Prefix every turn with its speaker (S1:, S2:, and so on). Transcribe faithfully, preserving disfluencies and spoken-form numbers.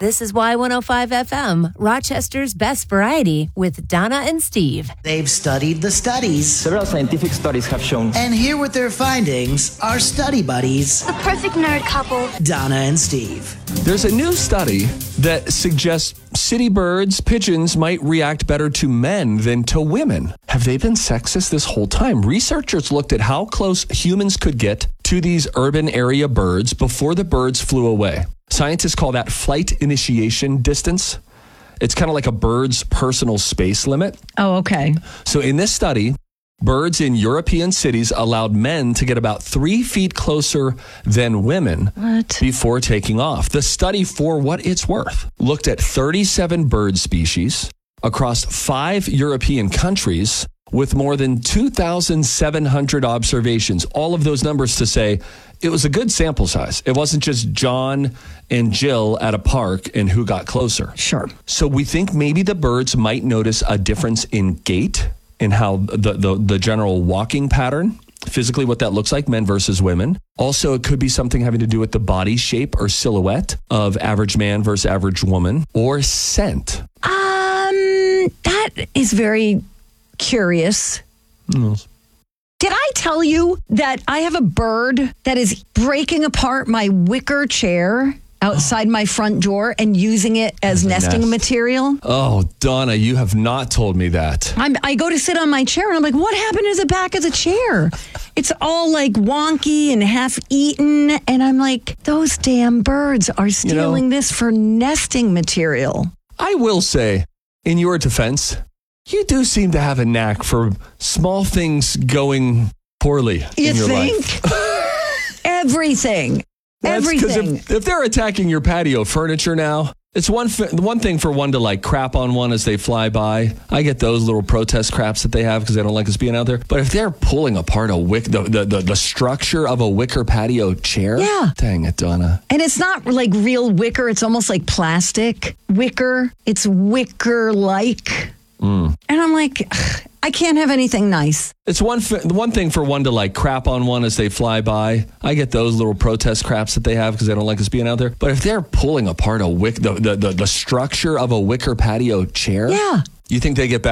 S1: This is Y one oh five F M, Rochester's best variety with Donna and Steve.
S2: They've studied the studies.
S3: Several scientific studies have shown.
S2: And here with their findings are study buddies,
S4: the perfect nerd couple,
S2: Donna and Steve.
S5: There's a new study that suggests city birds, pigeons, might react better to men than to women. Have they been sexist this whole time? Researchers looked at how close humans could get to these urban area birds before the birds flew away. Scientists call that flight initiation distance. It's kind of like a bird's personal space limit.
S6: Oh, okay.
S5: So in this study, birds in European cities allowed men to get about three feet closer than women
S6: What?
S5: before taking off. The study, for what it's worth, looked at thirty-seven bird species across five European countries with more than two thousand seven hundred observations. All of those numbers to say it was a good sample size. It wasn't just John and Jill at a park and who got closer.
S6: Sure.
S5: So we think maybe the birds might notice a difference in gait, in how the, the, the general walking pattern, physically what that looks like, men versus women. Also, it could be something having to do with the body shape or silhouette of average man versus average woman, or scent.
S6: Um, that is very curious.
S5: Mm.
S6: Did I tell you that I have a bird that is breaking apart my wicker chair outside my front door and using it as, as nesting nest. material?
S5: Oh, Donna, you have not told me that.
S6: I'm, I go to sit on my chair and I'm like, what happened to the back of the chair? It's all like wonky and half eaten. And I'm like, those damn birds are stealing you know, this for nesting material.
S5: I will say, in your defense, you do seem to have a knack for small things going poorly
S6: you
S5: in your
S6: think?
S5: life.
S6: Everything.
S5: That's
S6: Everything.
S5: If, if they're attacking your patio furniture now, it's one fi- one thing for one to like crap on one as they fly by. I get those little protest craps that they have because they don't like us being out there. But if they're pulling apart a wick, the, the, the, the structure of a wicker patio chair,
S6: yeah.
S5: Dang it, Donna.
S6: And it's not like real wicker. It's almost like plastic wicker. It's wicker-like.
S5: Mm.
S6: And I'm like, I can't have anything nice.
S5: It's one fi- one thing for one to like crap on one as they fly by. I get those little protest craps that they have because they don't like us being out there. But if they're pulling apart a wick, the, the, the, the structure of a wicker patio chair,
S6: yeah.
S5: You think they get back